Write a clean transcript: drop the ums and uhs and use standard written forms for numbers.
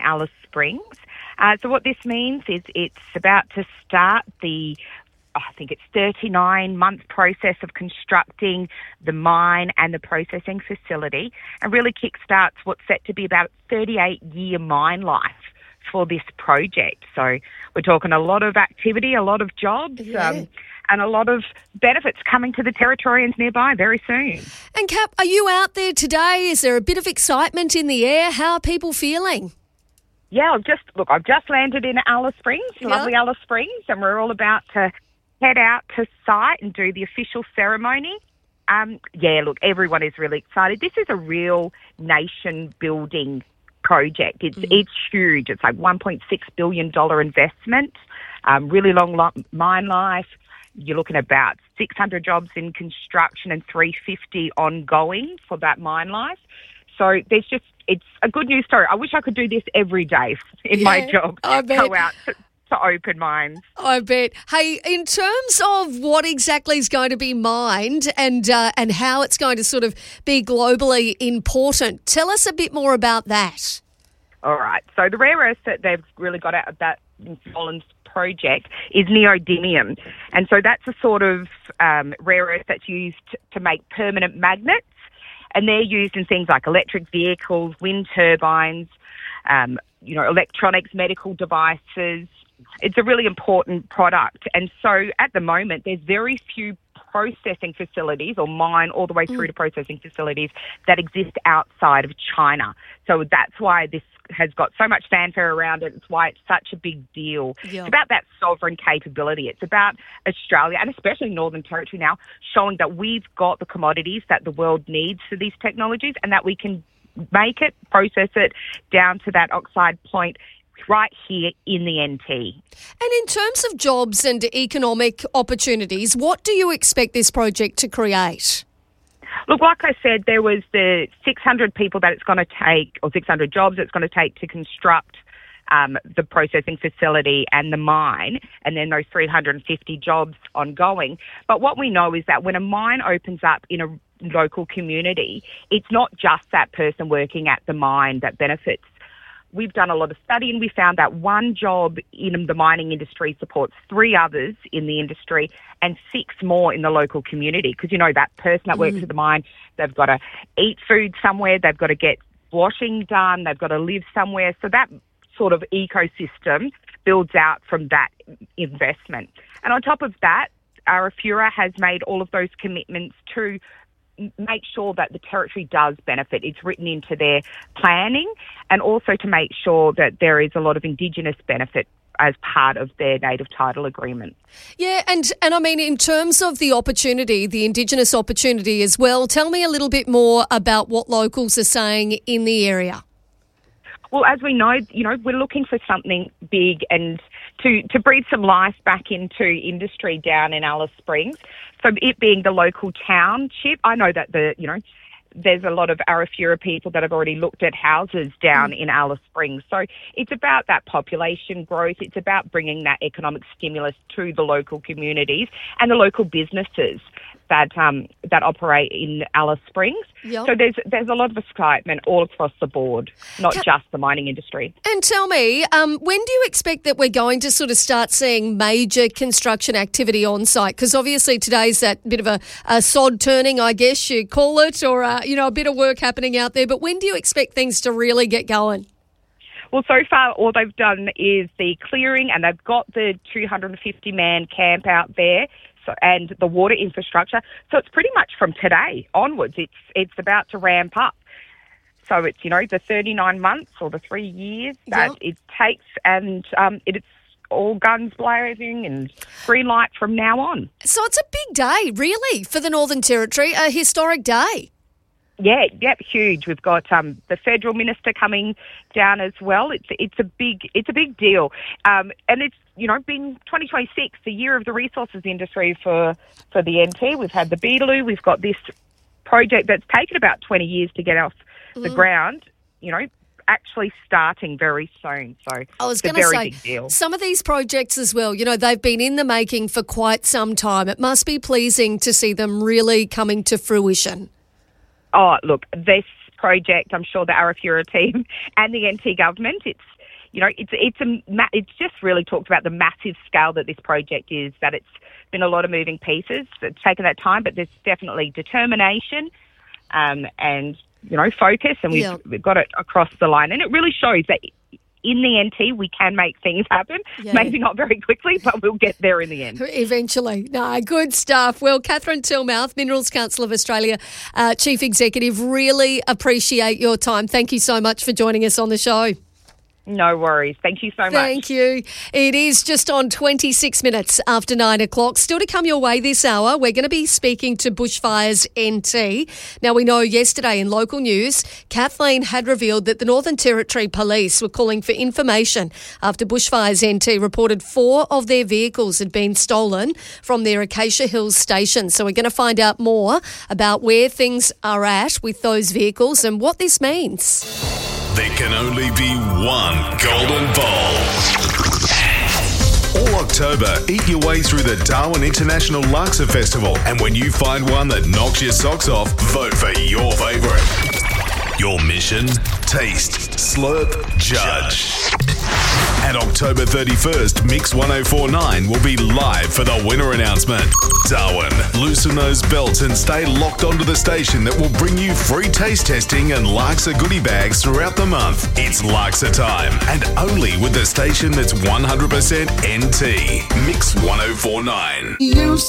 Alice Springs. So what this means is it's about to start I think it's 39-month process of constructing the mine and the processing facility, and really kickstarts what's set to be about a 38-year mine life for this project. So we're talking a lot of activity, a lot of jobs, and a lot of benefits coming to the Territorians nearby very soon. And Cap, are you out there today? Is there a bit of excitement in the air? How are people feeling? Yeah, I've just landed in Alice Springs, lovely Alice Springs, and we're all about to head out to site and do the official ceremony. Everyone is really excited. This is a real nation-building project. It's huge. It's like $1.6 billion investment, really long mine life. You're looking at about 600 jobs in construction and 350 ongoing for that mine life. So it's a good news story. I wish I could do this every day in my job. I bet. Go out to open mines. I bet. Hey, in terms of what exactly is going to be mined and how it's going to sort of be globally important, tell us a bit more about that. All right. So the rare earth that they've really got out of that Nolans project is neodymium. And so that's a sort of rare earth that's used to make permanent magnets. And they're used in things like electric vehicles, wind turbines, electronics, medical devices. It's a really important product. And so at the moment, there's very few processing facilities or mine all the way through to processing facilities that exist outside of China. So that's why this has got so much fanfare around it. It's why it's such a big deal. Yeah. It's about that sovereign capability. It's about Australia, and especially Northern Territory now, showing that we've got the commodities that the world needs for these technologies and that we can make it, process it down to that oxide point right here in the NT. And in terms of jobs and economic opportunities, what do you expect this project to create? Look, like I said, there was the 600 people that it's going to take, or 600 jobs it's going to take to construct the processing facility and the mine, and then those 350 jobs ongoing. But what we know is that when a mine opens up in a local community, it's not just that person working at the mine that benefits. We've done a lot of study and we found that one job in the mining industry supports 3 others in the industry and 6 more in the local community. Because, that person that works at the mine, they've got to eat food somewhere, they've got to get washing done, they've got to live somewhere. So that sort of ecosystem builds out from that investment. And on top of that, Arafura has made all of those commitments to make sure that the territory does benefit. It's written into their planning, and also to make sure that there is a lot of Indigenous benefit as part of their native title agreement. Yeah, and I mean, in terms of the opportunity, the Indigenous opportunity as well, tell me a little bit more about what locals are saying in the area. Well, as we know, we're looking for something big and to breathe some life back into industry down in Alice Springs. So it being the local township, I know that there's a lot of Arafura people that have already looked at houses down in Alice Springs. So it's about that population growth. It's about bringing that economic stimulus to the local communities and the local businesses that operate in Alice Springs. Yep. So there's a lot of excitement all across the board, not just the mining industry. And tell me, when do you expect that we're going to sort of start seeing major construction activity on site? Because obviously today's that bit of a sod turning, I guess you call it, or a bit of work happening out there. But when do you expect things to really get going? Well, so far all they've done is the clearing, and they've got the 250-man camp out there. And the water infrastructure. So it's pretty much from today onwards. It's about to ramp up. So it's, the 39 months or the 3 years that it takes, and it's all guns blazing and green light from now on. So it's a big day, really, for the Northern Territory, a historic day. Yeah, huge. We've got the federal minister coming down as well. It's a big deal, and it's being 2026, the year of the resources industry for the NT. We've had the Beetaloo. We've got this project that's taken about 20 years to get off the ground. Actually starting very soon. So I was going to say, big deal. Some of these projects as well, they've been in the making for quite some time. It must be pleasing to see them really coming to fruition. Oh, look, this project, I'm sure the Arafura team and the NT government, it's just really talked about the massive scale that this project is, that it's been a lot of moving pieces. It's taken that time, but there's definitely determination and, focus, and we've got it across the line. And it really shows that in the NT, we can make things happen. Yeah. Maybe not very quickly, but we'll get there in the end. Eventually. No, good stuff. Well, Catherine Tillmouth, Minerals Council of Australia Chief Executive, really appreciate your time. Thank you so much for joining us on the show. No worries. Thank you so much. Thank you. It is just on 26 minutes after 9 o'clock. Still to come your way this hour, we're going to be speaking to Bushfires NT. Now, we know yesterday in local news, Kathleen had revealed that the Northern Territory Police were calling for information after Bushfires NT reported 4 of their vehicles had been stolen from their Acacia Hills station. So we're going to find out more about where things are at with those vehicles and what this means. There can only be one golden ball. All October, eat your way through the Darwin International Laksa Festival. And when you find one that knocks your socks off, vote for your favourite. Your mission? Taste, slurp, judge. And October 31st, Mix 1049 will be live for the winner announcement. Darwin, loosen those belts and stay locked onto the station that will bring you free taste testing and Laksa goodie bags throughout the month. It's Laksa time, and only with the station that's 100% NT. Mix 1049.